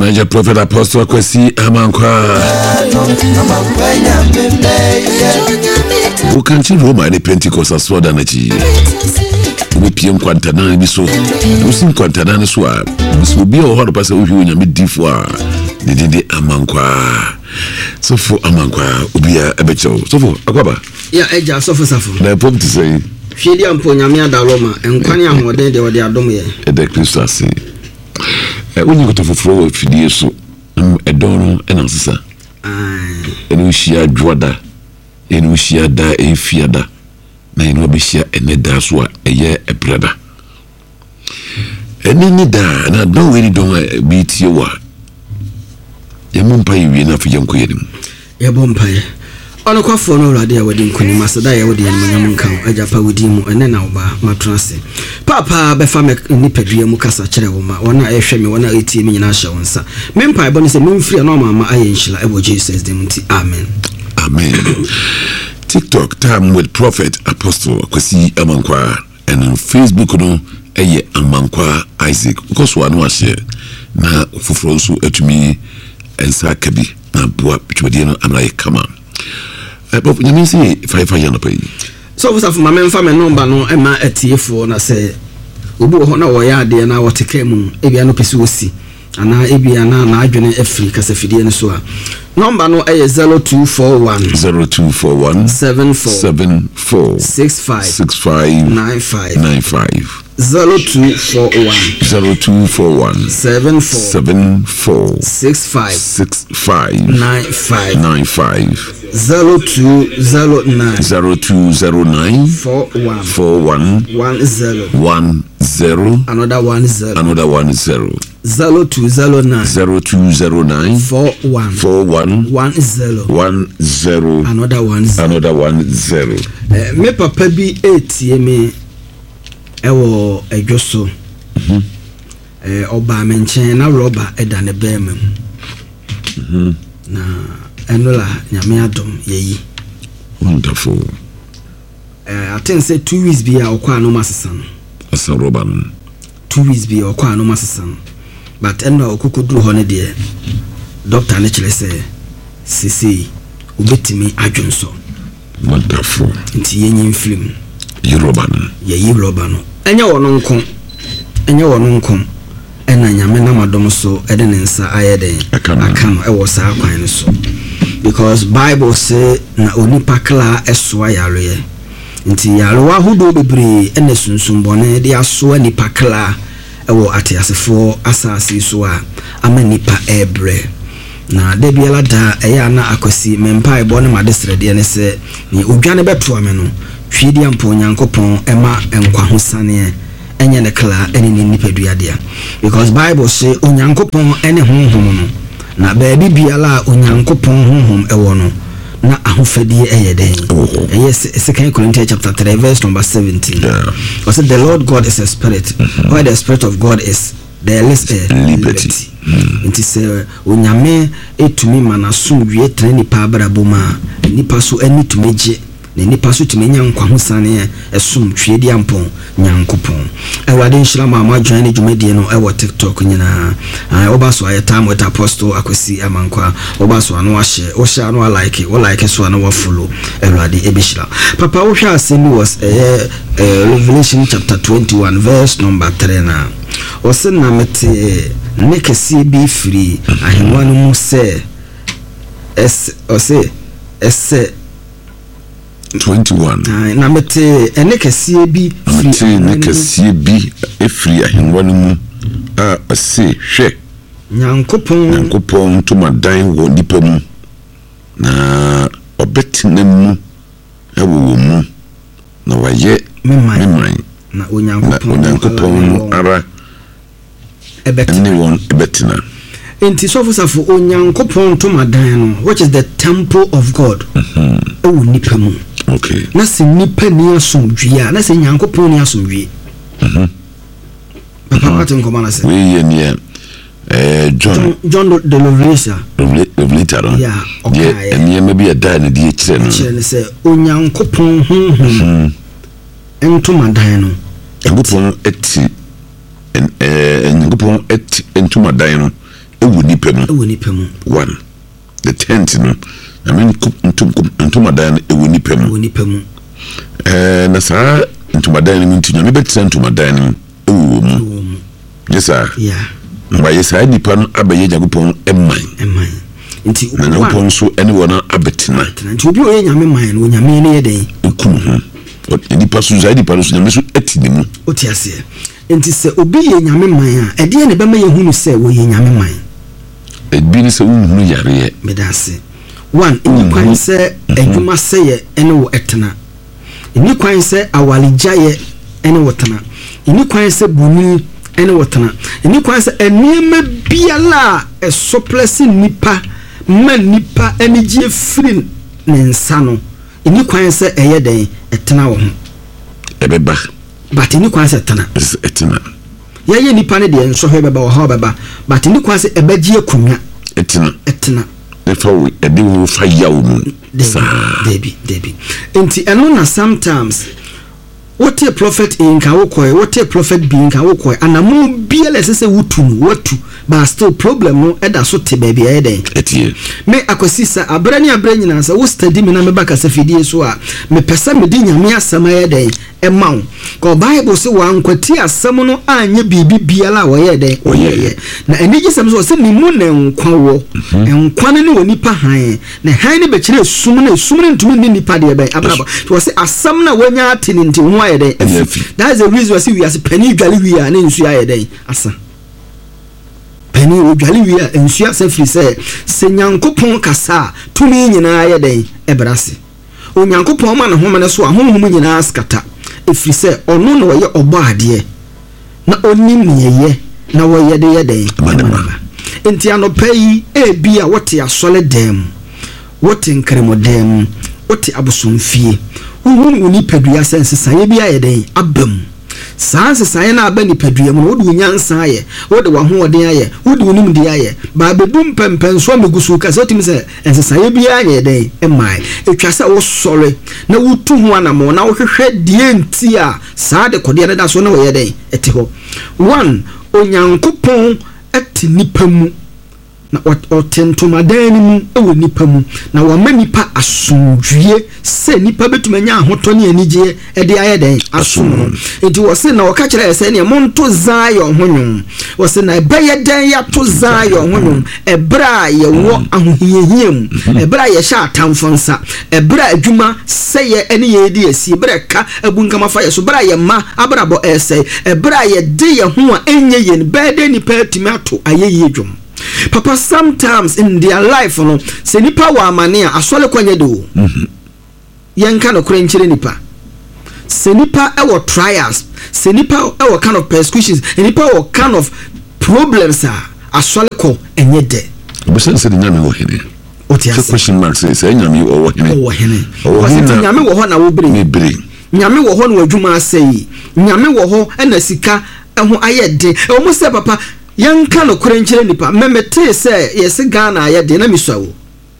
Major Prophet Apostle Kwesi Amankwa. Who can see Roma the Pentecostal Sword Energy? We PM Quantana be so. We sing Quantana Swab. This will be a hard person who you meet differ. The Amankwa. So for Amankwa, will be a becho. So for Aquaba. Yeah, Eja, so for Safo. I put to say. Shady and Ponyamia da Roma, and Quania, what they were their domain. A declare say. When you go to flow of the so, a dono and answer. And we share Dwada, and we share da a fiada. Na no be share and that's what a year a brother. And any da, and I don't really don't beat your word. The Mumpai enough for young Queen. A bumpire. On a coffin already, I would include Master Dia with the Yamunka, a Japa with him, and then I'll buy my transit. Papa, Befamek, Nipedria Mukasa Cherema, one I shame me 180 million assurance. Mempai bonus a moon free and normal, my Ayashla, Evo Jesus, Demonti. Amen. Amen. TikTok time with Prophet Apostle Kwesi Amankwa, and on Facebook, no, Eye Amankwa Isaac, because one was here. Now, for Frosu at me and Sakabi, now, Boa, Pichodiano, and I come on. But you mean say 500 pay. So was of my men family number no Emma at TF4 na say Ubu Hona Waya de na what came Ebiano Pesusi and now Ebiana na adwene afri kasa fidie no so a number no ay 0241 74 65 95 0241 74 65 95 0209 41 10 another 10 0209 41 10 another 10 me papa bi etie me ewo edwoso oba menchen na roba eda ne bemem na enola nyame adom yeyi wonderful. I think say 2 weeks be a okwa no masesan asa roba 2 weeks be okwa no masesan but eno okukuduru ho ne de doctor ne chile say sisi ubetimi adwonso wonderful nti yenyin film Yoruba no enya wono nkom ena nyame na madom so ede ne nsa ayeden akano e wo sa kwan ne so because Bible say na onipa kla esoa yare nti yare wa hudo bebre ene sunsumbone de asoa nipa kla e wo atiasefo asase so a amanipa ebre na de biela da eya na akosi mempa ebo ne madesrede ne se ni odwane beto ame no twidi ampo nyankopon ema enkwa hosane enye ne kla ene ni nipadua dia because Bible say onyankopon ene honhom no na baabi biala onyankopon honhom ewo no na ahofadie eyeden yes 2 Corinthians chapter 3 verse number 17 yeah. said the Lord God is a spirit where the spirit of God is there is a liberty. Nti se onyame etumi manasum wie treni pa abraboma nipa so ani tumeje na nipa so tumenya nkwa hosane esum twedi ampon nyankopon ewade nhyira ma join ne dwumedie no ewo TikTok nyina obaso ayetam with Apostle Akwesi Amankwa obaso anu ahye wo share no like wo like so anu wo follow ewade ebishira papa wo hwa asemi was Revelation chapter 21 verse number 3 na osena mete nekesi bi free ahemwanu mu se ese 21 na mete enekesi bi free nekesi bi efree ahemwanu mu a ase hwe nyankopon tumadan wo nipa mu na obetina mu ewo mu na waye memman na onyankopon ara ebetina enti sofosafo onyankopon tumadan no which is the temple of God ewo nipa mu okay na se nipa ni asomdwia na se nyankopon ni asomdwie papa watin komana se we ye ne John the Revelation yeah okay enya maybe a die na die kire no se onyankopon entumadan no nyankopon eti nyankopon eti entumadan no ewu nipem one the tent no I mean ntomadan ewu nipem na saa ntomadan no ntinyo me betra ntomadan no ewu mu yes sir ba yes sir nipa no abaye Nyankopɔn emman nti na Nyankopɔn so ene wona abetena nti obi oye nyame man no nyame ne yeden ekum ho nipa so za nipa so nyame so atini mu otiase nti se obi ye nyame man a ede ne bema ye hunu se wo ye nyame man ebi ni se hunu yare medase one ni kwan se adwuma se ye ene wo etena ni kwan se awaligya ye ene wo tena ni kwan se buni ene wo tena ni kwan se enema biala esoplesi nipa man nipa enigye firi ne nsa no ni kwan se eye den etena wo ho ebeba but ni kwan se etena ye nipa ne de enso hwe beba wo ha beba but ni kwan se ebagye akunya etena nefa we ede wo fa yawo mu debi enti eno na sometimes what a prophet in kawokoi what a prophet being kawokoi anamu biele sese watu but still problem no eda so te baby eden etie me akosisa abrani nyina sa wo study me na me baka sa fidie so a me pesa me di nyame asama eden emaw ko bible se wa nkwati asam no anye bibi biala wo yeden oyeye na eniji sam so se ni mu na nkwa wo nkwa ne woni pa han na han ne be kire sum ne ntumi ni nipa de be abraba so se asam na wanya atini nti ho ayede that's the reason we as penny dwale wi a ne nsu ayede asa penny dwale wi a nsu asa firi se Nyankopɔn kasa tumi nyina ayede ebrase o Nyankopɔn ma ne homa ne so a honhom nyina askata efiri se ono na woyɛ ɔbɔ ade na onim niyeye na woyɛ de yede enti anopai ebi a wote asole dem wote nkremodem wote abosomfie wo ni padua sense saye bia ye den abam sanse saye na aba ni padua mu wo de nyansa aye wo de wahoɔden aye wo de onim de aye ba bedum pempen so megusu ka so timi se ense saye bia ye den emai etwa se wo sore na wo tu ho anamo na wo hwehwɛ die nti a saa de kode da so na wo ye den eti ho one Onyankopɔn ati nipa mu na otentomadan mu ewo nipa mu na wo ma nipa asomdwie se nipa betumanya ahotone anigye e de ayeden asom enti wo se na wo ka kire se ne monto Zion honwom wo se na beye den ya to Zion honwom ebra ye wo ahohiehiem ebra ye sha atamfonsa ebra adwuma seye ene ye di esi ebra ka abunkama fa ye so bra ye ma abrabo ese ebra ye de ye ho a enye ye bede nipa atimato ayeye dwom Papa, sometimes in their life, no, se nipa wa amania asole kwanye do. Yanka no kure nchire nipa. Se nipa ewo trials, se nipa ewo kind of persecutions, nipa ewo kind of problems asole ko enye de. Obusen se nyame wo hene. Otiase. So question mark say nyame wo hene. Wo hene. Wo nyame wo ho na wo bere. Nyame wo ho na wadwuma asai. Nyame wo ho na sika eho ayede. O mo se papa yanka no kure nchire nipa memete se yesi Ghana ayede na miswa wo.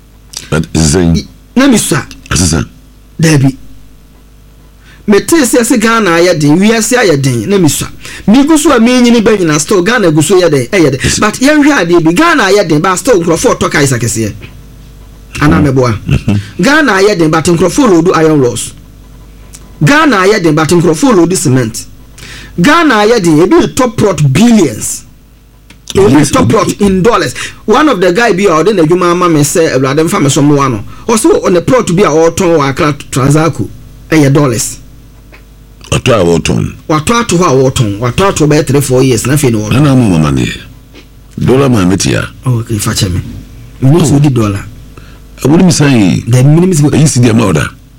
Na miswa. Asesa. Dabi. Mete se yesi Ghana ayede wiase ayede na miswa. Migusu a menyini banyina still Ghana gusu yede eyede. But yanhwe ade bi Ghana ayede ba still nkrofo toka isakese. Ana meboa. Ghana ayede but nkrofo rodu iron rods. Ghana ayede but nkrofo rodu cement. Ghana ayede ebi top plot billions. Top plot in dollars. One of the guy be out in the Juma mama say Bladem family someone. Also on the plot to be our ton or transaku $1. What to our ton, what to about 3-4 years, nothing. No more money. Dollar man metia. Okay, fetch me. You know the dollar. I wouldn't say the minimum you see the amount.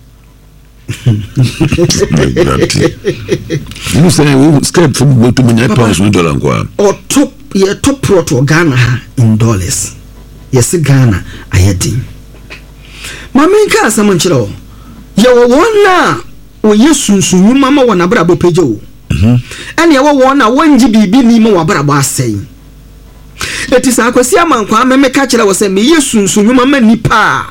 You say we step from go to £1 $1 or top ye top plot or Ghana in dollars. Yes, Ghana ayedi. Mama nka asam nchiro. Ye wo wona o yesunsu mama wona brabo pejo. Ene ye wo wona wanji bibi ni mo wabrabo asai. Eti sa akwasi amankwa meme ka kire wo se me yesunsu mama nipa.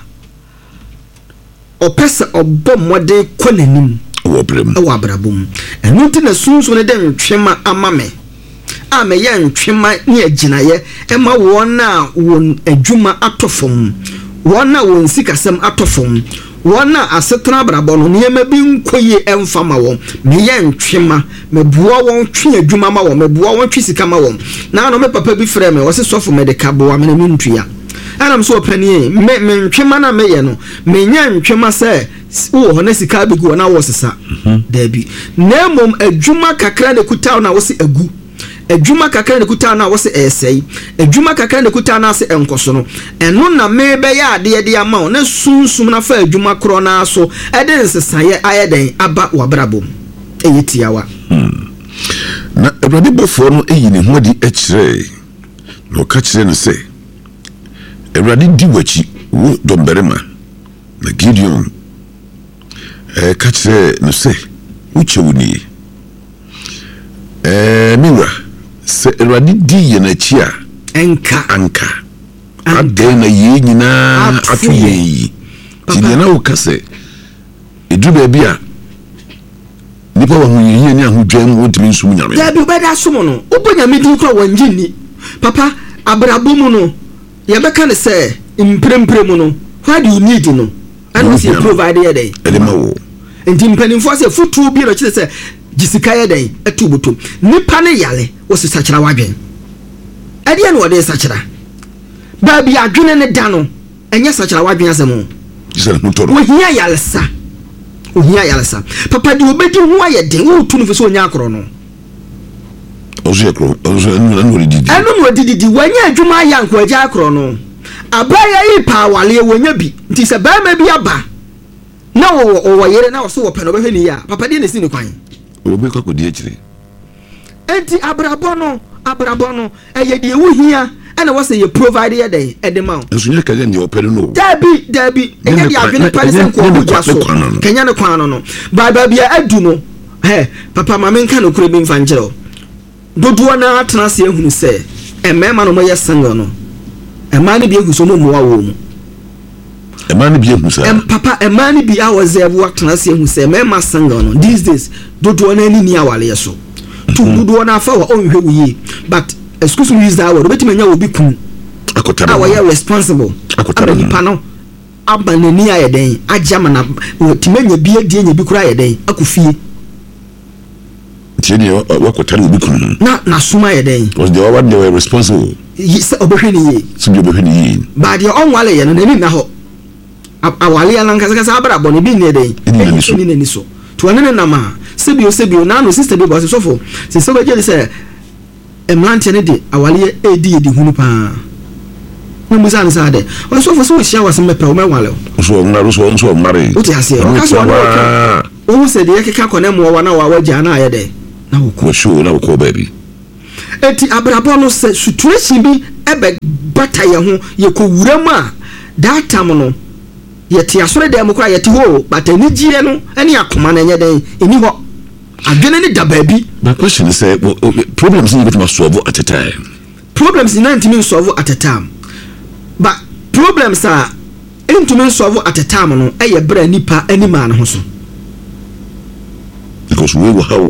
Opesa obom wode konanim wo brem wo abrabom. Enu ti na sunsu ne den twema amame. a me ye ntwema ne aginaye ema won na won adwuma atofom won na won sikasem atofom won na asetena brabo no ne ma bi nkoye emfama won me ye ntwema me buo won twe adwuma ma won me buo won twe sika ma won na no me papa bi frɛ me wo se sofo medical boa me na me ntua anam so opani me ntwema na me ye no me nya ntwema se wo ho na sika bi go na wo sesa da bi na mom adwuma kakra ne kuta na wo se agu adwuma kakra ne kuta na wo se esei adwuma kakra ne kuta na se enkoso no eno na me be ya ade de ama wo na sunsum na fa adwuma kro na so ede nsesaye ayeden aba wabrabom eyetiawa na Awurade bofo no eyi ne ho di akire no ka kire no se Awurade di wachi wo domberema na Gideon ka kire no se uchewuni miwa se Awurade di ye na chi a anka ade na ye nyina atuye ti na wo ka se edube bia nipa wa hunye ni ahudwam wontimi nsum nyame da bi beda somo no obonya medi kro wanjini papa abrabo mu no ye beka ne se imprempre mu no what do you need no and we provide ye dey edema wo enti mpanimfo se futu bi no kire se jisika ye dey etubutum nipa ne yale wo se sachira wadwen ade na wo de sachira ba bi adwene ne da no enye sachira wadwen asemo jisela mutoro wo hia yalesa ohia yalesa papa di obedi ho ayede wo tunu fese onya akro no ozo ekro ozo anu didi wanya adwuma yanko agya akro no abaya yi pa wale wonya bi nti se ba ma bi aba na wo yere na wo so wo pɛ no be hwani ya papa di ne si ne kwan obi kwa kodi akire enti abrabo no eye de wo hia ana wo se ye provide ye dey edema nso nya kaje ndi opere no dabi enye di adwene pale se ko buja so kenya ne kwan no ba bia adu no papa ma menka no kure bi mfa ngire dodo na atena se ehunu se emema no moye sanga no ema ne bi ehunu so mo moa wo mu ema ne bi ehunu sa papa ema ne bi awozebu atena se ehunu se emema sanga no these days dodo na ni awale so tu dodo na afa wa onhwe wuyi but excuse me use that word obeti menya obi kun akotara awa ya responsible akotara nipa no abanani ayeden ajama na timenya bi adie nya bi kura ayeden akufie tieni wakotara obi kun na suma ayeden was the one they were responsible yes obehwini ye subi obehwini ye ba de onwale ye no nani na ho awale ya nan kasa abra boni bi ne den ni nani so to anene na ma sebio na no sister bi boss so fo se so beje se emlante ne de awale edi hunu pa no musa nsa de o so fo so hia wase mepe o menwale so mare o ti ase o kaso o se de yekeka kone mo wa na wa waja na aye de na wo ko show na wo ko baby eti abrabo no se situation bi ebe bata ye ho ye ko wuram a that time no ye ti asore de mokra ye ti ho bata ni jie no ene akoma na nye den eni ho adwene ni da baabi. My question is problems you get must solve at a time. Problems in 90 solve at a time. But problems are into solve at a time no eye bra nipa any man ho so. Because we were how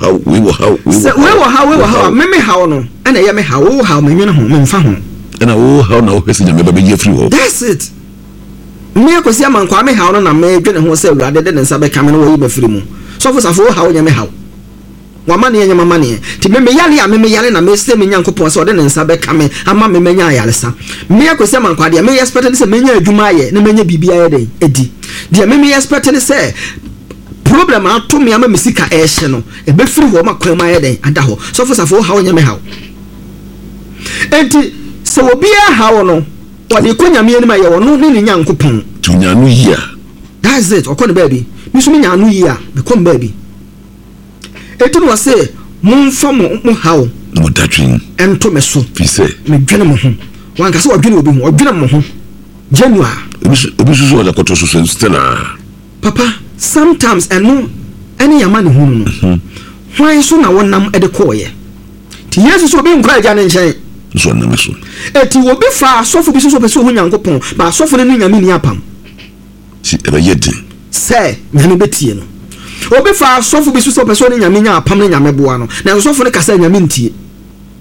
me how no and I me how me nwene ho me mfa ho. And how now person ya me ba be free ho. That's it. Me akosi amankwa me how no na me dwene ho se Awurade de nsa be kame no wo yi be free mu. So for safo how nya me how wamane nya mamane ti me yale a me yale na me se me nyankopon so de ne nsa be kame ama me menya ayalesa me akosi amankwa de me expect se menya adwuma aye na menya bibia ye de edi de me expect se problem ato me ama mesika ehye no e be free ho makwan ma ye de ada ho so for safo how nya me how enti se obi a how no wade konya me ni ma ye wono ne nyankopon tunya no yia that's it okon baby misumi nya anu yi a be kom baby etun wa say mumfa mo hawo no datwin ento me so fi say me dwene mo ho wan ka se odwene obi ho odwene mo ho genua obi so wala koto so stena papa sometimes eno ene yama ne hu no hwan so na wonam ede koye ti yesu so obi nkwa agya ne nchen so na me so eti obi fa sofo bi so pese ho nyankopon ba sofo ne nyame ni apam si ebe yedin se nyame betie no obi fa sofo bi so pese ne nyame nya apam ne nyame boa no na sofo ne kasa nyame ntie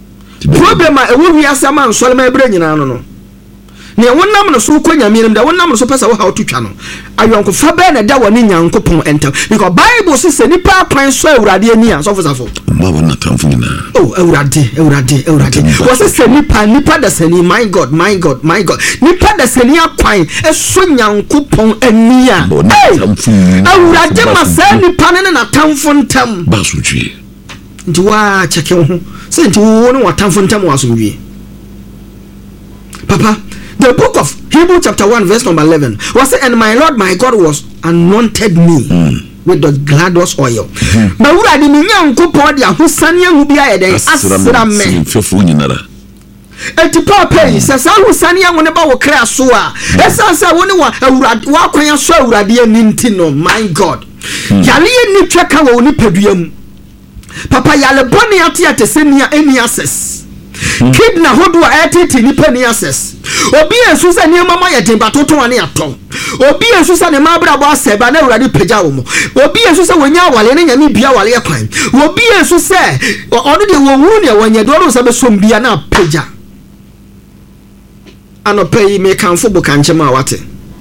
problem a ewo wi asama nsole ma ebere nyina no ne wonam no so ko nyame da wonam no so pesa wo ha otutwa no ayonko fa be na da woni nyankopon enta because bible say nipa kwan so awurade ani a so fosafo ma wona tamfo nyina awurade wo say nipa da sani my god nipa da sani akwan eso nyankopon ani a awurade ma sa nipa ne na tamfo ntam ba so twi nti wa cheke ho say nti wo no watamfo ntam wa so nwie papa. The book of Hebrew chapter 1 verse number 11 was said, and my Lord my God was anointed me with the gladness oil. But who are the nyankopon dia husania hu bia eden asra me fefo nyinara eti papa yi se sa husania woni ba wo kra so a esansa woni wa kwan so awurade ani ntino my God yale ni tweka wo ni paduam papa yale boni ate atesenia any access kidna hodo a etiti ni pani access obi ensu se ne mama ye demba toto ane aton obi ensu se ne mabra bo aseba na awurade pagya wo mo obi ensu se wonya awale ne nyame bia wale kwan obi ensu se ono de wo hu ne wonya do ro se be sombia na pagya anopai me kanfo bo kanchema wate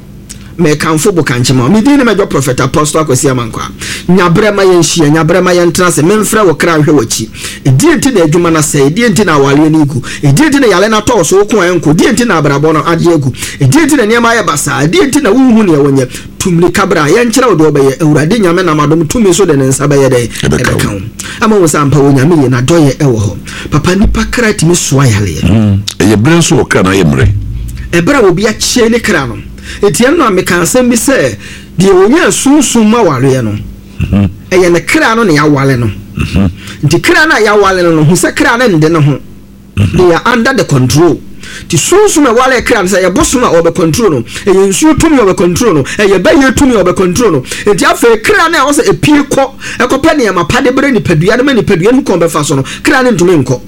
me kanfo bo kanchema me din me do prophet apostle Akwasi Amankwa nyabrema yenhia nyabrema yentra se memfra wo kra hwe wachi edienti na adwuma na se edienti na awale ni gu edienti na yale na to so ko enko edienti na abrabo no ade egu edienti na niam aye basa edienti na wuhu ne wonye tumli kabra yenkyera wo do be awurade nyame na madom tumi so de ne nsa be ye de ebeka ama wo sampa wo nyame ye na doye ewo ho papa nipa kra timi soa yale ye bren so ka na ye mre ebra wo bia chie ne kra no etiam no ameka asem bi se de wonya sunsun ma ware no eye ne kra no ne ya wale no nti kra na ya wale no hu se kra na nde no ho they are under the control ti sunsun ma wale kra se ye bosuma obe control no eye nsu tumi obe control no eye ba ye tumi obe control no enti afa kra na wo se epie ko ekope ne ma pade bre ni padua ne ma ni padua ni ko be fa so no kra ne ntumi nko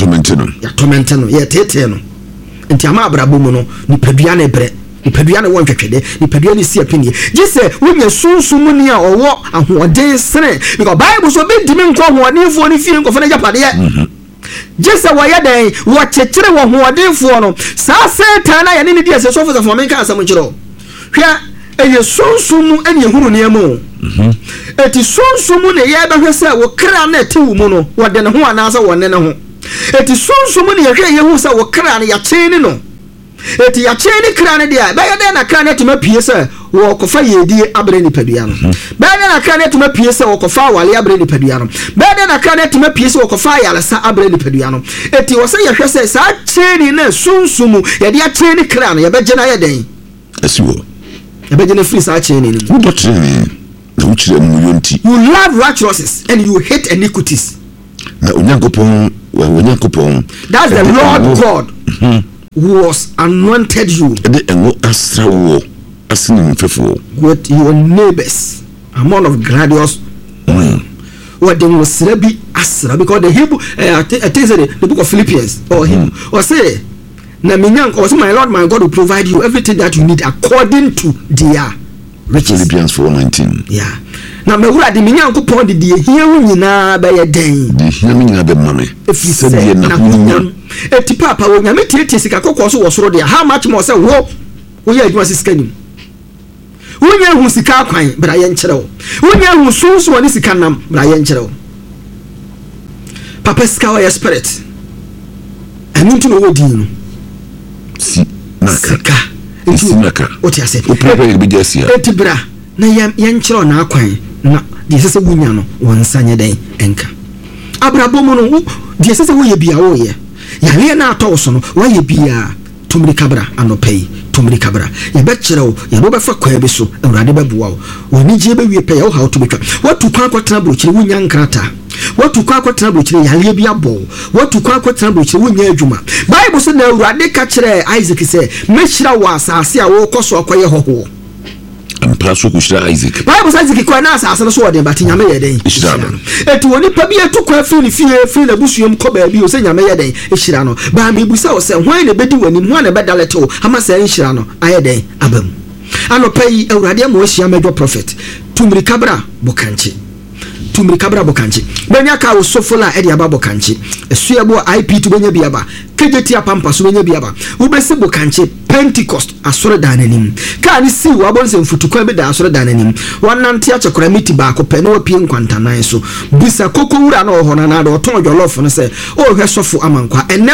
tomenteno ye tete no enti ama abrabo mu no ni padua ne bre ni padua ne won twetwede ni padua ne si apenie gise wonya sunsun ni a owo ahoden sene because bible so be ntimi nko ahodenfo ni fie nko fa na japade ye gise wa ye den wo chekere wo ahodenfo no sa setan na ye ne dia se so for for men ka asam kiro hwa eye sunsun mu ene huru ne mu eti sunsun mu ne ye be hwese wo kra na te wu mu no wo de ne ho anasa wo ne ne ho eti sunsun mu ne ye hwe ye hu se wo kra na ya cheni no eti ya cheni kra ne dia ba ya de na kra ne tuma pie se wo kofa yedi abre ni padua no ba de na kra ne tuma pie se wo kofa wale abre ni padua no ba de na kra ne tuma pie se wo kofa yale sa abre ni padua no eti wo se ye hwe se sa cheni na sunsun mu ye de ya cheni kra no ye be gena ye den asiwo ye be gena free sa cheni ni wo do cheni na wo chire mu yonti you love righteousness and you hate iniquities na onyankopon that's the Lord God who was anointed you with your neighbors amount of gladious what they was be asra because the Hebrew I think the book of Philippians or him or say na minyank or say my Lord my God will provide you everything that you need according to their riches. Philippians 4:19 yeah na me wura de minyank pon de hia hu nyina ba ye den de hia nyina be mame se de na hu eti papa wo nyame tietie sika kokko so wo soro de how much more say wo ye adwuma sika nim wo nya hu sika kwan bra ye nkyere wo nya hu sunsu woni sika nam bra ye nkyere papa sika wa spirit anu tu no wodi no si naka eti naka o ti ase o prepare be jesia eti bra na ye nkyere na kwan na de sese wo nya no won sanye den enka abrabo mu no de sese wo ye bia wo ye yale na ato so no wo ye bia tumri kabra anopai tumri kabra ye be kyerɛw ye no be fa kwa bi so awurade be boa wo oni je be wie pe ye wo ha to betwa watu kwa akotena brochire wo nya nkrata watu kwa akotena brochire yale bia bo watu kwa akotena brochire wo nya adwuma bible so na awurade ka kyerɛ Isaac sɛ mehyira wo asase a wo koso akoye hoho Mpaso kushira Isaac. Bible says Isaac kwa na asase so wode but nyame ye den. Eti woni pa bia to kwa fi ni fie na busuom ko ba bi o se nyame ye den ehira no. Ba me busa o se hwan na bedi wani hwan na bedaleto ama se ehira no aye den abam. Ano pai awurade ma ohia medwo prophet. Tumri kabra bokanche. tumiri kabra bokanche benya ka wo sofola e de aba bokanche esu ebo IP to benya biaba kejeti apampa so benya biaba wo bese bokanche Pentecost asore dananim ka ni si wo abonse mfutukwan be da asore dananim wonante achekora miti ba ko pe na opie nkwantanan so bisa koko wura na oho na do ton jollof no se o hwe sofo amankwa ene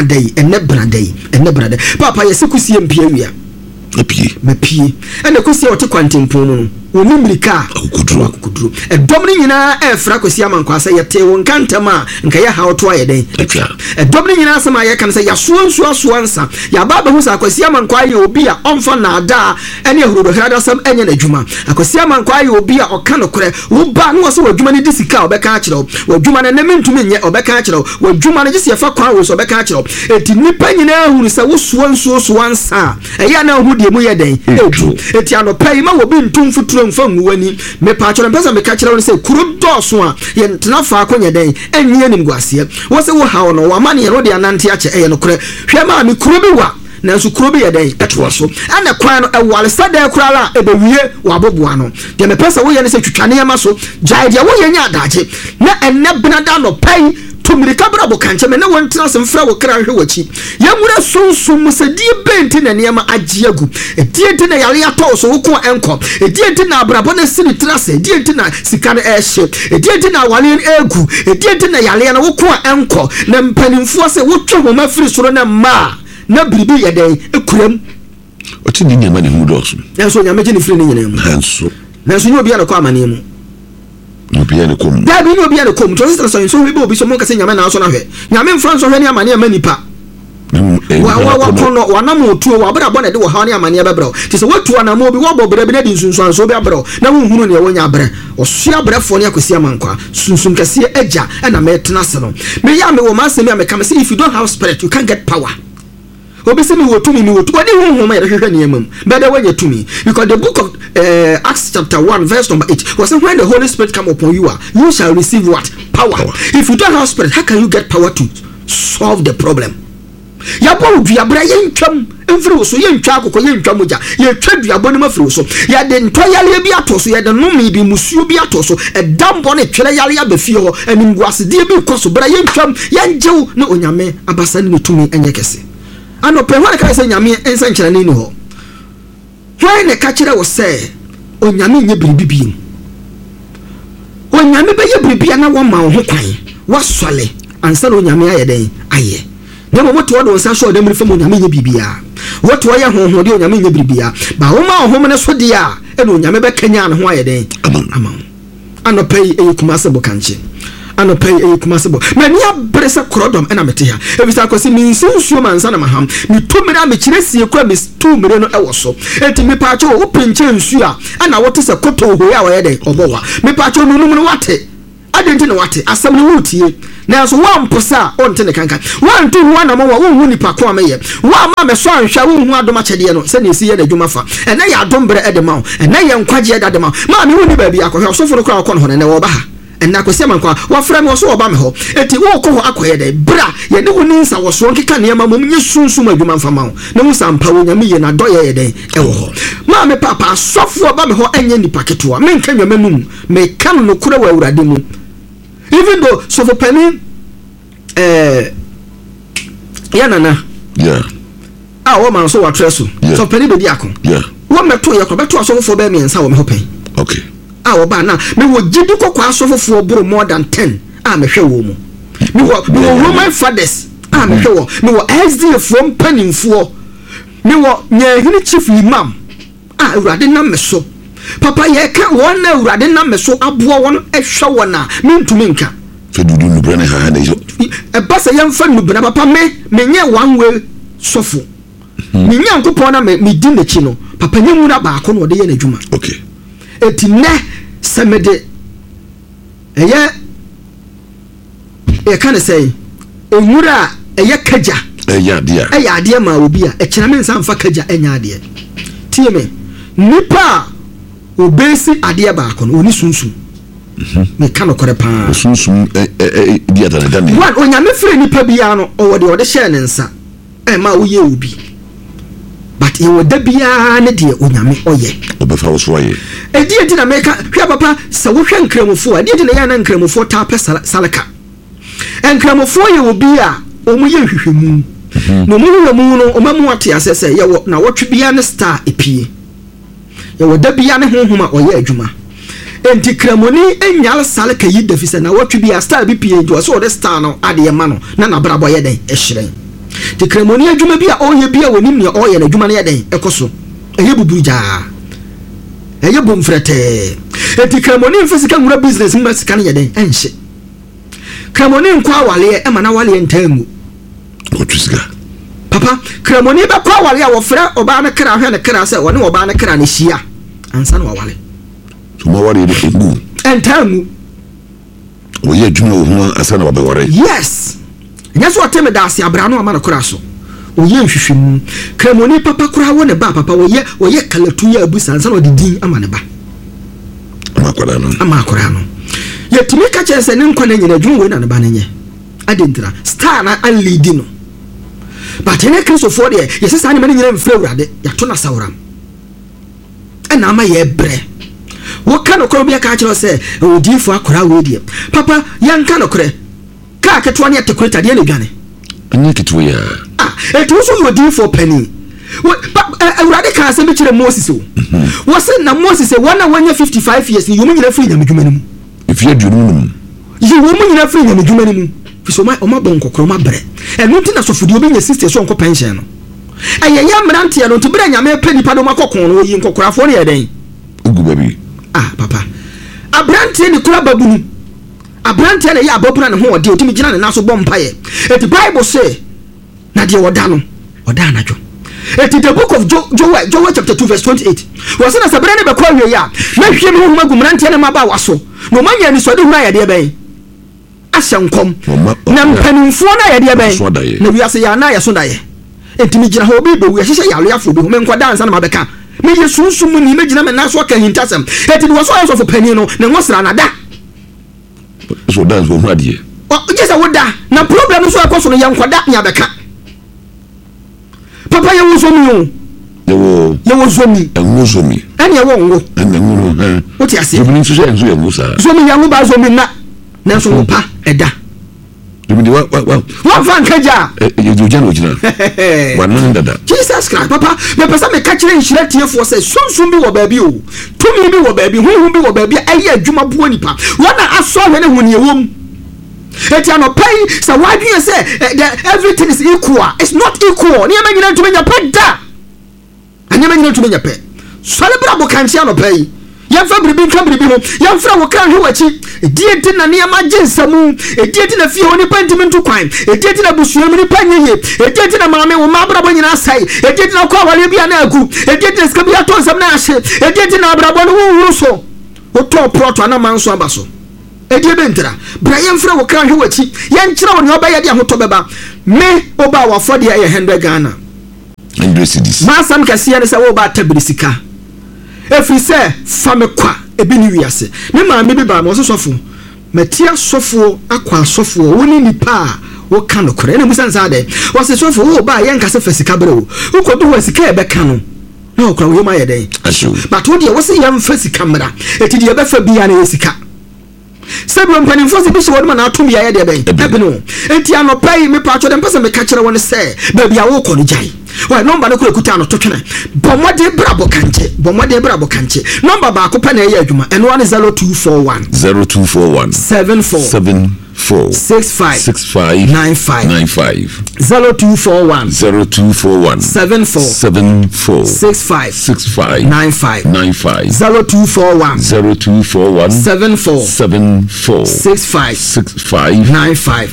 bradai papa yesikusie mpie wia mepie ene kosie ote kwantempo no oni mrika akudru edomni nyina efra kosie amankwa se yete won kantama nka ya hawto ayeden edomni nyina sama ya kan se ya suansa ya baba hu sa kosie amankwa ye obi a onfa na ada ene ehuro hrada sam enye na dwuma akosie amankwa ye obi a oka no kore wo ba no so wadwuma ne disika obeka a kire wadwuma ne mentumi nye obeka a kire wadwuma ne gise fa kwan wo so obeka a kire eti nipa nyina ehuru se wo suansa eya na hu de mu ye den eti anopai ma wo bi ntumfuturo mfa nwani me pa achoro mpesa me ka kire won se kuro doso a ye ntena fa akonya den enye nim guase wo se wo hawo no wa mane ye ro de anante a che eye no kure hwe ma me kuro bi wa na so kuro bi ye den etwa so ana kwan no ewale sada kura la ebewie wa boboa no de me pesa wo ye ne se twitwane ma so jai de wo ye nya adaje na enne benada no pai tumiri kabra bokanche me na wontra sem fra wo kra hwe wachi yamura sunsum se die benti na niema agiagu edienti na yale ato so wo ko enko edienti na abrabo na sini trase edienti na sikane ehye edienti na wale egu edienti na yale na wo ko enko na mpanimfo se wo twa homa firi soro na ma na biribi yeden ekuram oti ni nyama ni hudoso na so nyama gini firi ni nyina mu na so nyobi ya ko amane mu Obiane kom. Da bi no obiane kom. To sister so we be obi so mo kase nyame na so na hwe. Nyame mfran so hwe ni amane amanipa. Wa kono wa na mo tuo wa bra bone de wo ha ni amane bebro. Ti se watu na mo bi wo bobere bi na di nsunsuan so bi abro. Na wo hunu ne wo nya abre. Osua abrefo ne akosi amankwa. Sunsun kase eja na metena se no. Me ya me wo ma se me am say if you don't have spirit you can't get power. Obese mi wotumi mi wotu wadi honhom ya hwehwe ne yamam beda wanya tumi because the book of Acts chapter 1 verse number 8 was when the Holy Spirit come upon you you shall receive what power. If you don't have spirit how can you get power to solve the problem? Ya bo duabra yentwam emfiri so yentwa akoko yentwa moja ye twa duabo ne mafiri so ya de ntoyale bi atoso ya de nomi bi musuo bi atoso edambo ne twere yale abafie ho animguase de bi koso bra yentwam yanjew ne onyame abasa ne tumi enye kese ano pe hwan ka se nyame ensa nkyere ne ni ho hwan ne ka kire wo se onyame nye biribibi onyame be ye biribia na wo ma ho kwan wasole ansa no onyame aye den aye na mo to do nsa so dem rifem onyame nye bibia woto aye honhom de onyame nye bibia ba wo ma ho ne so de a e no onyame be kanya ne ho aye den ama ano pe e kumase bokanche ano pay e kumasebo mani abresa krodom ena mete ha ebisa kwesi mi nsusuo mansa na maham mi tumire a me kiresie kwa mi tumire no ewoso enti mi paacho wo penche nsu a ana wote se koto ho ya wo yede obowa mi paacho no no wate adenti na wate asam no wutie na so wa mposa onte ne kankan wa ntu ho na mo wa wo nipa ko ameye wa ma me so anhwa wo hu adoma chede no se ne esi ye na dwuma fa ena ya dombre edema ena ye nkwaje edema ma mi hu ni ba bi akohwe osofo no kra akọ no ne wo ba ha ena kwesi amankwa wa fra me so oba me ho eti wo ko ho akoye de bra ye ne woni nsa wo so nkeka ne ma mom nye sunsum adwuma mfa ma ho na mu sampa wo nyame ye na doye ye den e wo ho ma me papa sofo oba me ho enye nipa ketewa me nka nwa manum me kan no kura wa awurade mu even though so for penny ya nana wo man so wa treso so penny be di akon wo meto ye ko beto so fo be me nsa wo me ho pen okay oba na me wo gidi kokwa asofofo bro more than 10 me hwe wo mu me wo Roman fathers me hwe wo me wo SDF from panimfo me wo nyahini chief imam awurade na me so papa ye ka won na awurade na me so aboa won ehwe won a me ntumi nka fedudu nu brane ha na iso basa yemfa nu bana papa me nye one way sofo me nya nkopon na me di n'echi no papa nyemu na ba ko no de ye na dwuma okay eti ne semede eye kan say enwura eye kaja eye ade ma obi a ekira me nsa mfa kaja enya ade tie me nipa obesi ade ba ko no oni sunsun me kan okore pa sunsun dia ta dani wan onyame fire nipa bia no owo de ode share ne nsa ma wo ye obi but but you would debia ne de onyame oye obefa wo so aye edi na meka hwa papa se wo hwe nkramofo edi na ya na nkramofo ta pe salaka nkramofo ye obi a omu ye hwehwemu no mu no omamu ate asese ye wo na wotwe bia ne star epie ye wo debia ne honhoma oye adwuma enti kramoni enyal salaka yi defise na wotwe bia star bi pie jo so de star no ade ma no na brabo ye den ehyiren ti kramoni adwuma bia oye bia wonim ne oye na adwuma ne ye den ekoso eye bubuja eye bomfrete enti kramoni mfisika ngura business mbasika ne ye den enhye kramoni nkwa wale e mana wale ntamu otusiga papa kramoni be kwa wale a wo fra oba na kra hwe na kra se woni oba na kra na hia ansa na wale tuma wale de ngu ntamu oye adwuma ho asa na wabeware yes nyaso ateme da ase abra no ama na kra so oye nhwehwemu kramoni papa kra wo ne ba papa oye kalatu ya abusa ansa na odidin ama ne ba ama kra no yetimi ka chese ne nkwa na nyina dwun we na ne ba ne nye adentra star na unlead no but ene kristo for de yesesa ne mane nyina mfra urade yato na sawram ena ama ye bre wo ka no korobia ka kire se odifo akora we die papa yanka no kore ka keto ne tekweta de ne dwane anya keto ya etu so odifo pani urade ka se bi kire Moses o wo se na Moses e wona wanya 55 years ni yomu nyina free na medwuma nimu ifie dunum yomu nyina free na medwuma nimu fiso ma o ma bon kokoro ma bre enu nti na sofudi obi nya 60 so onko pension no eye ya mrante ya no to bre nyame pe nipa do makokon no yi nkokorafo ne yeden ugu baby papa abrante ni kura babunu abrante na ya ababuna ne ho ode otimi gina ne naso bom paye eti bible say na de woda no woda na jo eti the book of Joel chapter 2 verse 28 was na sabrane be kwa wie ya na hwie me ho magu mrante ne maba waso no manya ni so de hura ya de ben asyankom na mpanimfo na ya de ben na wiase ya na ya so daye entimi gina ho bi be wi hye ya lo ya fo bi ho me nkwa dansa na mabeka me ye sunsumu ni me gina me na so ka hintasem eti wo so ya so fo pani no ne ngosra na da so dance wo hradie o jesa wo da na problem so akoso no ya nkwa da nya beka papa ye wo so mi o ye wo so mi enwo so mi ene wo ngo ene ngo wo ti ase ebini so enzo ye ngo sa so mi ya ngo ba so mi na so pa eda ebini wa fan kaja ye do jano jina wa nan dada Jesus Christ papa me pesa me ka kire nhire tiefo se sunsun bi wo baabi o tumi bi wo baabi huhu bi wo baabi aye adwuma buo nipa wana aso hwe ne huni ewom eti ano pay sa wadwe se everything is equal. It's not equal. Ni amanyina tumenya peda anya amanyina tumenya pe celebra bo kanchi ano pay yamfa bribi ka bribi ho yamfra wo kan hwe wachi edieti na ne amaginsamu edieti na fie oni pantimentu kwan edieti na busuamu ni panyeye edieti na maame wo mabrabo nyina sai edieti na kwa wale bia na agu edieti na skabia to nsam na ahye edieti na abrabo no wuru so wo to proto na manso abaso edie bentra bra yamfra wo kan hwe wachi yankyira wo ne obaye de ahoto beba me oba wa fode ya 100 Ghana 100 cedis masam kase ne se wo ba tabrisika efri se fame kwa ebi ni wiase me maame bi ba mo sofo matia sofo akwa sofo woni nipa wo kan okore na musan sa de wo se sofo wo ba yen kase fasika bre wo ukodu wo sika ebe kan no na okra wo ma ye den but wo de wo se yam fasika mra eti de ebe fa bia na yesika sebro mpanimfo se bi se wo na atom ya ye de ben ebe no enti anopai me pa cho de mpese me ka kire woni se ba bia wo ko no jai wa number no kuta no to twene bomode brabo kanche number ba ko pa na ye adwuma eno 0241 74 65 95 0241 74 65 95 0241 74 65 95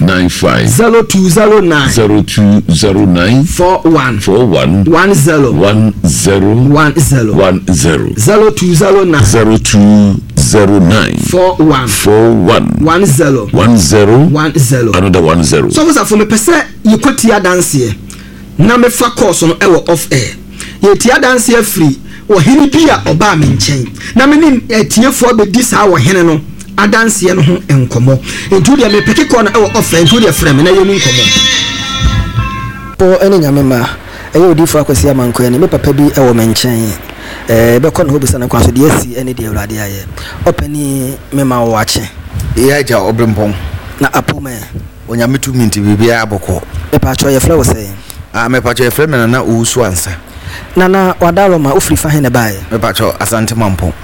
0209 41 10 another 10 so was for me pese yikotia dance na me fa course no ewo off air ye tia dance free wo hini bia oba me nchen na me ni tiefo be di sa wo hene no adanse no ho enkomo entu dia me peke ko no ewo off air entu dia frame na ye ni enkomo po ene nyame ma ɛyɛ odifo akwasi amanko ne me papa bi ɛwɔ menkyɛn bɛkɔ no hobisa no kwanso de asi ɛne de awurade ayɛ ɔpani mema wo akye ya ja obrempon na apome onyame tu minti bibia abɔkɔ epacho ye fle wo sɛ me pacho ye fle me na usu ansa na wadalo ma ofri fa hene bae me pacho asante mampon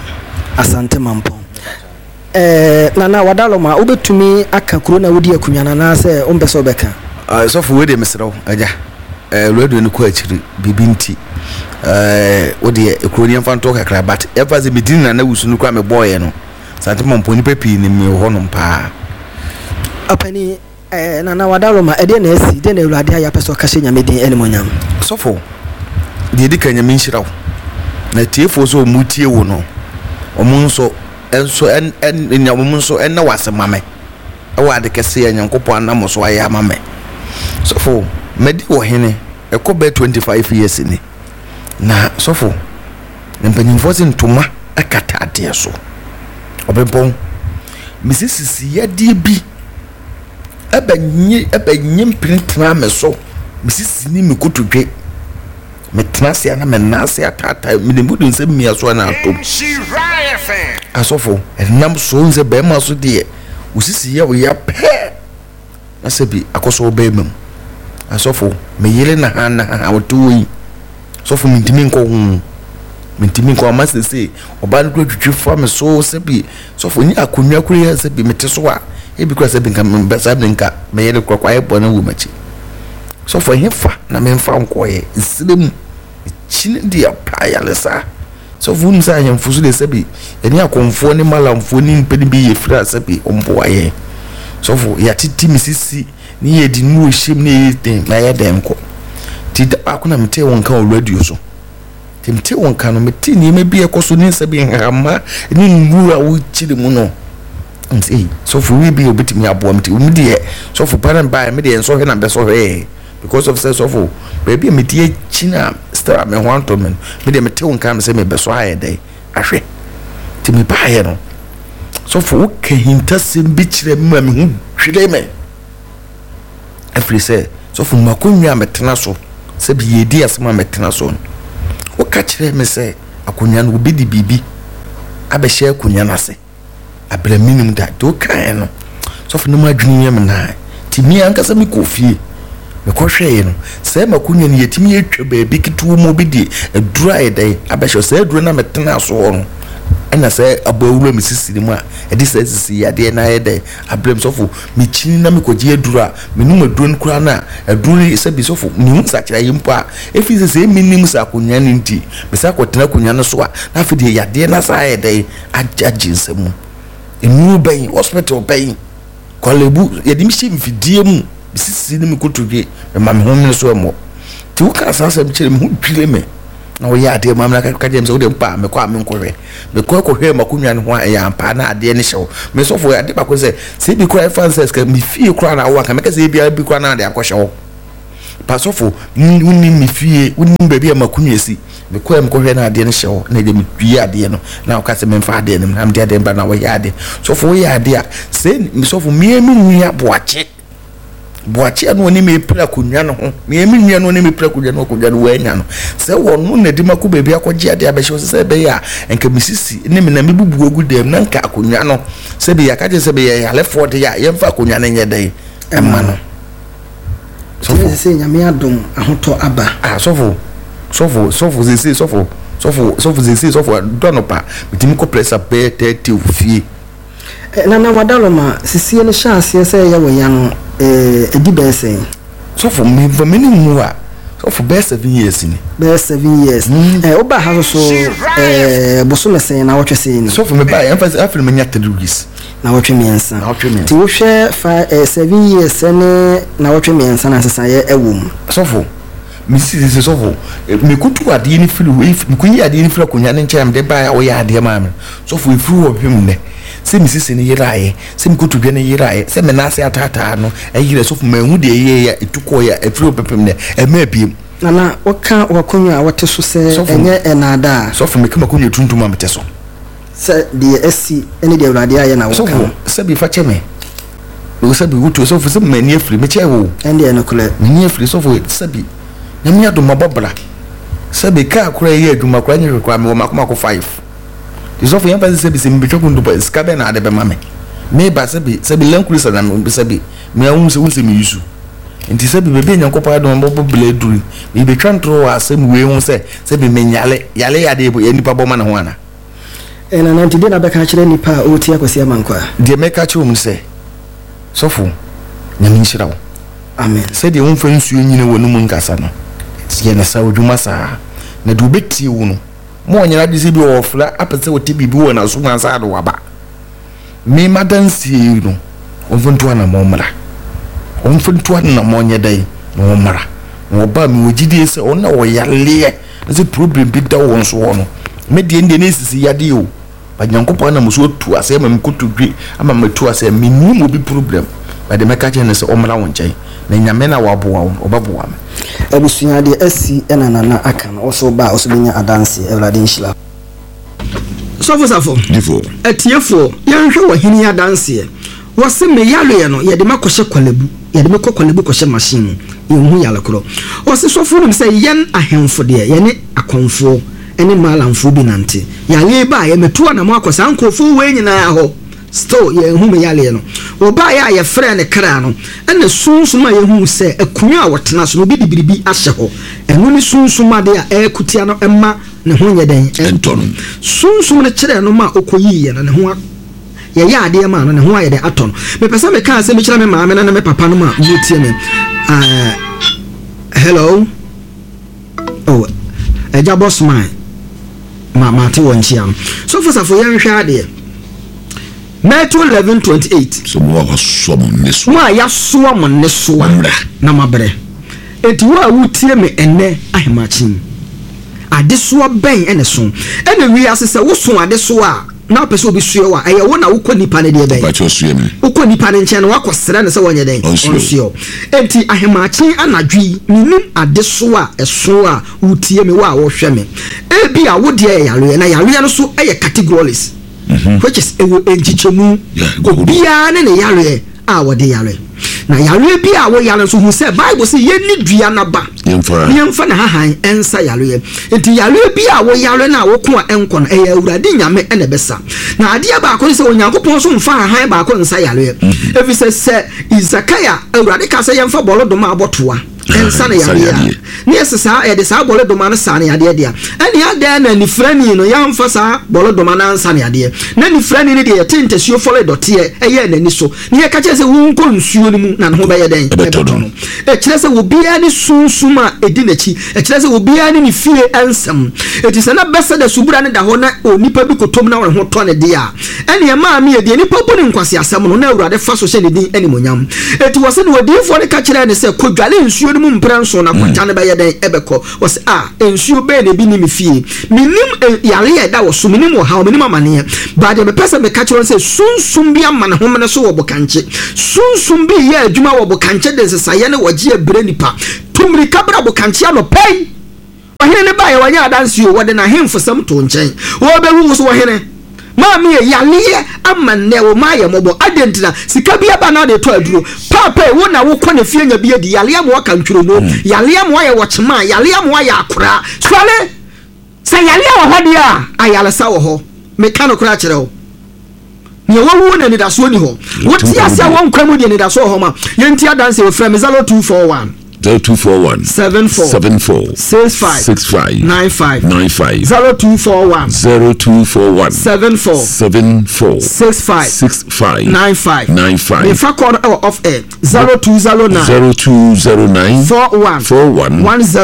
na wadalo ma obetumi aka kuro na wodi akunwa na sɛ ombeso beka so for we de mesrew aja radio no ko akiri bibinti wodi ekroni mfanto kakra but ever ze medin na wusu no kwa me boye no sante mampon ni papi ni me ho no pa apani na wadalo ma ede na asi de na awurade aya peso ka hye nyame din enimonyam so for de dika nyame nhiraw na tiefo so mutie wo no omunso enso en nyamunso en na wasemame ewa de kese ya nyankopon anam so aya mame so for medi wo hene ekobe 25 years ni na so for mpanyimfo se ntoma akata ade so obempon misisi ya die bi ebanyi mprintra me so misisi ni mikotodwe metnase ana menase atata minemudu nse mia so na atom asofo enam so nse be ma so de usisi ya wo ya pe na sebi akoso obemem asofo meyele na hana awtoyi sofo mintimi nko amasese oba no twetwe fa me so sebi sofo ni akonwa kure ya sebi meteso a ebi kura sebi nka mbesa nka meyele kwakwa ebo na wo machi sofo hefa na memfa nkoye nsirem chine dia payalesa sofo nsa ahemfuso de sebi eni akonfo ne malamfo ni mpeni bi yefira sebi omboaye sofo ya titi misisi ni yedi nu ohim ne yeden na ya dem ko ti akuna mete wonka o radio so ti mete wonka no mete ni me bi ekoso ni sebi hama ni nuru a wo chiri mu no nti sofo wi bi obetimi abo mete umi de sofo paran ba me de enso he na be so he because of sense of baby me tie china star me ho antomen me de mete wonka me se me be so ayede ahwe ti me ba he no sofo ka hintasem bi kire me me hu hwire me afri se sofo makonwa metena so se bi yedi asema metena so o ka kire me se akonwa no bi di bibi abehye akonwa na se abra minimum da do kan no sofo no madwini yem na ti mi ankasa mi kofie me kohwe no se makonwa ne yetimi etwa ba bi kitu mo bi di adura edai abehye se adura na metena so no ena se abawura misisi mu a edi se sisi yade na yede ablem sofo michini na mikoji adura minum aduro nkura na aduro se bi sofo ni nsa kira yimpo a efi se minim sa akonya nti bisa kwotena akonya no so a na afide yade na sa yede ajaji nsemu enu ben hospital ben kolebu yede mi shi mfidie mu misisi ni mikotodwe ma me homme so mo ti wo ka sa sam kire me hu twile me na wo ya ade mamla ka jem se wo de mpa me kwa me nkohwe me kwa kohwe makunwa ne ho ya mpa na ade ne hyew me sofo ade ba ko se bi kura francis ka mi fie kura na wo ka me ka se bi kura na ade akohyew pa sofo unni mi fie unni bebi makunwa si me kwa me kohwe na ade ne hyew na de mi dua ade no na wo ka se me mfa ade ne na me de ade ba na wo ya ade sofo wo ya ade a se me sofo me nua boache anu oni me pira kunwa no ho me nua no oni me pira kunwa no wanya no se wonu na di maku bebi akogye ade abehye se be ya enka misisi ne me na me bubu ogu dem na nka kunwa no se be ya ka je se be ya lefo de ya yemfa kunwa no nye dai emma no sofo se nyame adom ahoto aba sofo zesi sofo donopa bitimi ko pressa be 30 ofie na wadalo ma sisi ne chance se ya wo ya no edi bese so for me mu a so for best 7 years ni best 7 years oba ha so boso mesen na wotwe sen ni so for me ba emphasis after me nyata degrees na wotwe miensa ti wo hwe 7 years ne na wotwe miensa na sesa ye ewum so for me see so for me kutu ade ni firi we me kunyi ade ni firi konya ne nkyem de ba ya wo ya ade ma me so for ifiri wo hwem ne se misisi ne yirae se mkotodwe ne yirae se menase atata no ayire so fuma hu de ye ya etuko ya efiri pepem ne ema biem na waka wakonwa wote so se enye enada so fuma kama konwa tuntum amete so se de esi ene de awrade aye na waka so se bi fa cheme wo se bi wuto so fu se mani efiri me che wo ende ene kule mani efiri so fu se bi nyame adom mabobra sɛbe ka kora yɛ adwuma kora nyɛ kora me makoma ko 5 isofo yɛmfa sɛ bi sɛ mbetwa ko ndo ska bɛ na ade bɛ ma me ba sɛbe lankuri sa na me sɛbe me ahun sɛ me yusu nti sɛbe bebe nyankopɔ adom mabobra duri me betwa ntro asɛm we hu sɛbe me yale ade bo nipa bɔ ma na ho ana ena nanti de na bɛka kyerɛ nipa o tia kwasi amankwa de meka kyerɛ mu sɛ sɔfo nyame nhyira wo amen sɛ de wo mfa nsuo nyine wɔ no mu nkasa no yɛ na sa odwuma saa na de obetie wo no mo onyara de sɛ bi wɔ fla apɛ sɛ wote bibi wɔ na so mansa ade waba me madansie no omfunto ana mo mra omfunto ana mo nyɛ dai na wo mra na oba me wogidie sɛ onna wo yale sɛ problem bi da wo nso wo no me de ende ne sisi yade o ba nyankopɔ na mo so tu asɛ ma me kotodwe ama me tu asɛ me nim obi problem ba de meka kyerɛ ne sɛ ɔmra wo nkyɛn na nyame na waboa wo ɔbaboa me abusua de asi ena nana aka no so ba so benya adanse Ewurade nhyira sofo difo atiefo yɛnhwɛ wɔ hini adanse wɔ se me yalo no yɛde makɔhyɛ kwalebu yɛde makɔ kwalebu kɔhyɛ machine yɛnhu yalo koro wɔ se sofo no sɛ yɛn ahemfo de yɛne akonfo ene malamfo bi nante yale ba yɛmetu na mo akɔsa ankofo we nyinaa hɔ still yɛnhu me yale no oba ya yɛ frɛ ne kra no ɛna sunsum a yɛhu sɛ akunwa a wɔtena so no bi dibiribi ahyɛ hɔ ɛno ne sunsum ade a ɛkutia no ɛma ne ho nyɛ den ɛntɔno sunsum ne kyerɛ no ma okoyi yɛ no ne ho yɛyɛ adeɛ ma no ne ho ayɛ de atɔ no mepɛ sɛ meka sɛ mekyerɛ me maame na me papa no ma motie me hello oh ɛgya boss man ma te won chia so for safo yan hwa de Matthew 11:28 so mo wa so mo ne so wa ya so mo ne so na mabre enti wa wutie me enne ahemachin ade so ben ene so ene wi asese wo so ade so a na pese obi sue wa eye wo na wo kɔ nipa ne de ben ba cho sue me wo kɔ nipa ne nkyɛn no wakɔsrɛ ne sɛ wɔnyɛ den onsue enti ahemachin anadwi minim ade so a ɛso a wutie me wa wo hwɛ me ebi a wo de yare na yare no so eye categories which is enchichemu obia ne yare a wo de yare na yare bi a wo yare so hu say Bible say ye ni dua na ba yemfa na hahan ensa yare enti yare bi a wo yare na wo ko a enko na e Awurade nyame ene besa na ade ba ko say Onyankopɔn so mfa hahan ba ko ensa yare efi say Izakaya Awurade ka say yemfa bolodom abotoa ensa na yare ne yesesa e de sa bolodom na sa na yade dia ene ade na nifrani no yemfa sa bolodom na ansa na yade na nifrani ne de yetentasuo fole dote eye nani so ne ye ka che say wo nko nsuo ni mu na ho bɛyɛ den ɛbɛtɔno ɛkyerɛ sɛ obiara ne sunsuma edi n'akyi ɛkyerɛ sɛ obiara ne fie ansam eti sɛ na bɛsɛ da subura ne da hɔ na onipa bi kotom na wɔn ho tɔ ne de a ɛne ɛma me yɛ de nipa bɔ ne nkwasi asɛm no na Awurade fa so hyɛ ne din animonyam eti wɔ sɛ ne wadiifo ne ka kyerɛ ne sɛ kodwale nsuo no mu mpra nso na kwagya ne bɛyɛ den ɛbɛkɔ wɔ sɛ nsuo bɛyɛ ne bi ne me fie minim yare yɛ da wɔ so minim wɔ ha minim amaneɛ ba de bɛpɛ sɛ meka kyerɛ sɛ sunsum bi ama ne ho mene so wɔ bokankye sunsum bi yɛ adwuma wɔ bokankye de sesaye ne wɔgye abre nipa tumri kabra bokankye no pɛi ɔhene ne ba yɛ wɔnyɛ adanse o wɔde na hemfo sam to nkyɛn wɔbɛwu so wɔhene maami yɛ yale amanne wo ma yɛ mɔbɔ adentina sika bia ba na de to aduro papa wo na wo kɔ ne fie nya bia di yale am wo ka ntwuro no yale am wo yɛ wɔkyema yale am wo yɛ akora swale sɛ yale wɔ hɔ dia ayale sa wɔ hɔ meka no kora kyerɛ wo nye wo na nidaso ni ho woti ase won kwamu de nidaso ho ma yenti adanse we frame 0241 0241 74 65 95 0241 74 65 95 the factor of air 0209 41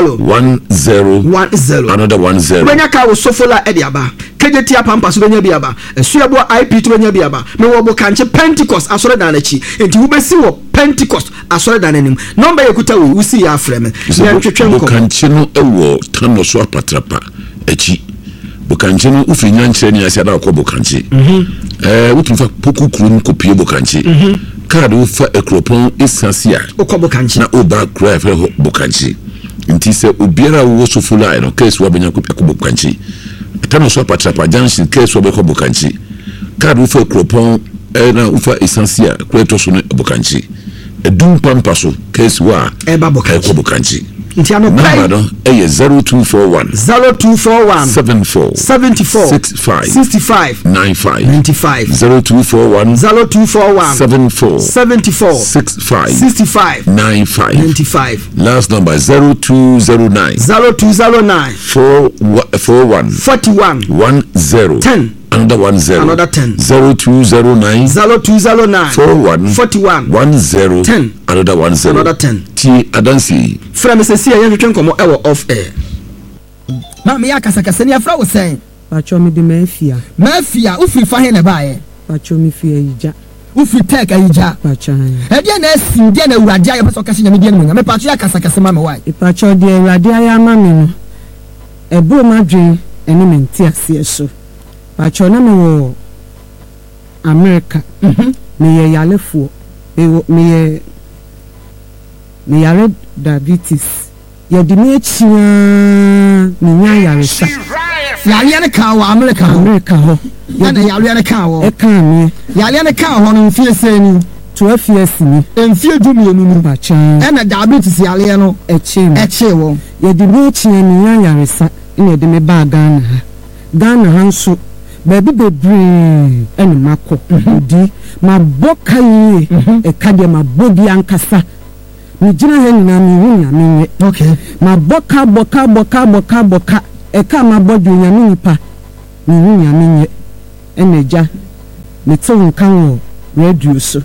10 another 10 benya ka wo sofola ediaba kejetia pampa so benya biaba esuabo IP to benya biaba me wo bokanche Pentecost asore dan achi enti wo besi wo Pentecost asore dan anim number yekuta wo usi ya frame ya twetwe nko bokanche no ewo tano so apatrapa achi bokanche no ufi nyankyere ni asia da ko bokanche wotumfa poku krum kopie bokanche card wo fa ekropon esansia ko bokanche na oba kra fa bokanche nti se obiara wo sofola no case wo benya kopie ko bokanche tano so apatrapa junction case wo be ko bokanche card wo fa ekropon na wo fa esansia kra to so no bokanche edum pampa so case wa eba bokanche number no 0241 74 65 95 0241 74 65 95 last number 0209 41 10 another 10 0209 41 10 another 10 T adansi from say you can come off air na me yakasakasa ni afra wo sen pacho me de mafia ufi fa he na baaye pacho me fia yija ufi tek ayija pacho e dia na asi dia na urade ayo peso kase nyame dia no nyame pacho yakasakasa ma me why e pacho de urade ayo ma me no e bro madwen ene menti ase so pacho na me wo America me ye yalefo me yare diabetes ye di me chia me nya yare sa yale ne ka wo America ho ya na yale ne ka wo e ka me yale ne ka ho no mfie se ni 12 years ni mfie du me nu pacho e na diabetes yale no e che wo ye di me chia me nya yare sa ina de me ba Ghana hanso baby bebre ene mako di maboka yi e kade mabogi ankasa mi jina he na mi wunya mi okay maboka e ka mabodi nya mi nipa mi wunya mi ene ja mi to nkan wo radio so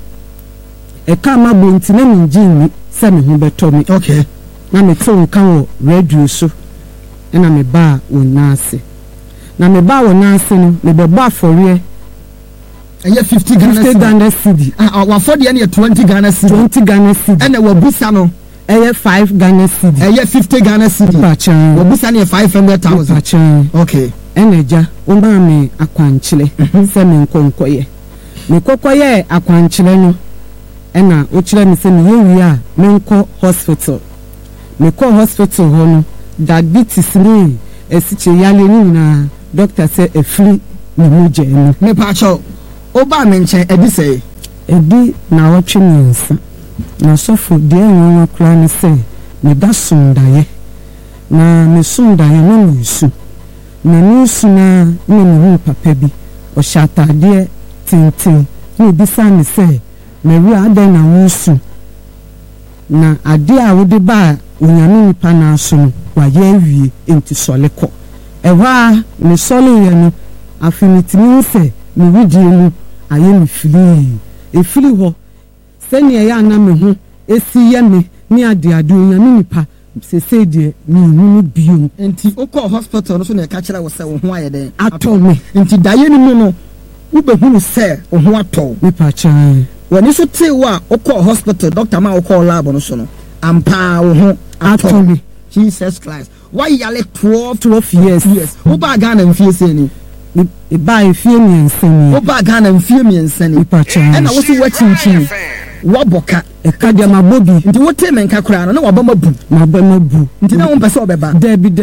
e ka mabo ntina mi jini se mi hu beto mi okay na mi to nkan wo radio so ena me ba wonase na me ba wonase no me be ba afore eye 50 Ghana cedi wa for de ne 20 Ghana cedi ene wa busa no eye 5 Ghana cedi eye 50 Ghana cedi wa busa ne 500,000 okay ene ja o ba me akwanchile se me nkonkoye me kokoye akwanchile no ena o chire me se me yewi a me nko hospital me ko hospital ho no diabetes ni esiche yale ni na doctor say e free ni muje ni me pacho oba me nche edi say edi na otwe nsa na sofo de enwo kra ni say me da sundaye na me sundaye na me su na ni su na me hu papa bi o shatade tintin ni bisa me say me wi adan na wusu na ade a wo de ba onyame nipa na so wa ye awie enti soleko ewa me sole ye no afiniti mi se me wudi mu aye me fili ho seni ya na me ho esi ye me ni ade onyame nipa se de ni hu biom enti okọ hospital no so na ka kira wo se wo ho aye den ato me enti daye ni mu no wo be hu se wo ho ato nipa chan woni so te wa okọ hospital doctor ma okọ lab no so no ampa wo ho ato me Jesus Christ why yale 12 years wo ba Ghana mfie se ni e ba efie mi ensani wo ba Ghana mfie mi ensani e na wo so wa chinchin wo boka e ka dia mabobi nti wo te menka kura no na wo ba mabu nti na wo mpese obeba David